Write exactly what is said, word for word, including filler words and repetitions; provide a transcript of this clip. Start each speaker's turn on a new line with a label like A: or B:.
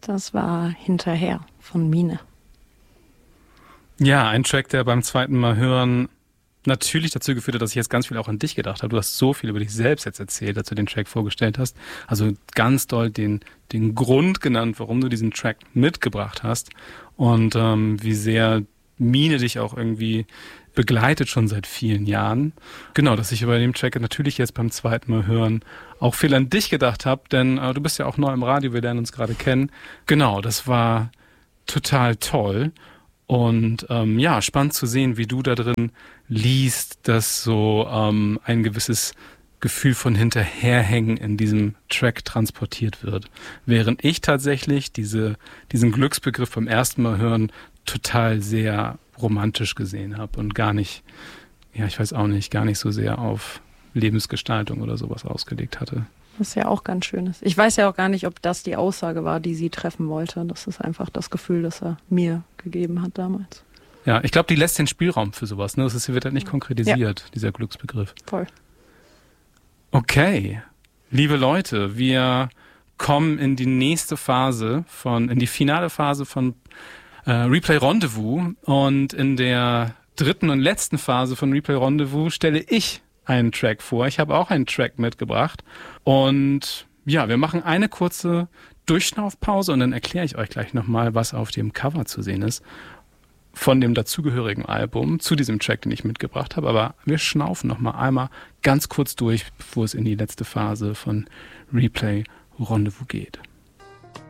A: Das war Hinterher von Mine.
B: Ja, ein Track, der beim zweiten Mal hören natürlich dazu geführt hat, dass ich jetzt ganz viel auch an dich gedacht habe. Du hast so viel über dich selbst jetzt erzählt, als du den Track vorgestellt hast. Also ganz doll den, den Grund genannt, warum du diesen Track mitgebracht hast und ähm, wie sehr Mine dich auch irgendwie begleitet schon seit vielen Jahren. Genau, dass ich über den Track natürlich jetzt beim zweiten Mal hören auch viel an dich gedacht habe, denn äh, du bist ja auch neu im Radio, wir lernen uns gerade kennen. Genau, das war total toll. Und ähm, ja, spannend zu sehen, wie du da drin liest, dass so ähm, ein gewisses Gefühl von Hinterherhängen in diesem Track transportiert wird. Während ich tatsächlich diese, diesen Glücksbegriff beim ersten Mal hören total sehr romantisch gesehen habe und gar nicht, ja, ich weiß auch nicht, gar nicht so sehr auf Lebensgestaltung oder sowas ausgelegt hatte.
A: Was ja auch ganz schön ist. Ich weiß ja auch gar nicht, ob das die Aussage war, die sie treffen wollte. Das ist einfach das Gefühl, das er mir gegeben hat damals.
B: Ja, ich glaube, die lässt den Spielraum für sowas. Ne? Das ist, wird halt nicht konkretisiert,
A: ja.
B: Dieser Glücksbegriff.
A: Voll.
B: Okay, liebe Leute, wir kommen in die nächste Phase von, in die finale Phase von äh, Replay Rendezvous. Und in der dritten und letzten Phase von Replay Rendezvous stelle ich einen Track vor. Ich habe auch einen Track mitgebracht. Und ja, wir machen eine kurze Durchschnaufpause und dann erkläre ich euch gleich nochmal, was auf dem Cover zu sehen ist von dem dazugehörigen Album zu diesem Track, den ich mitgebracht habe. Aber wir schnaufen nochmal einmal ganz kurz durch, bevor es in die letzte Phase von Replay Rendezvous geht.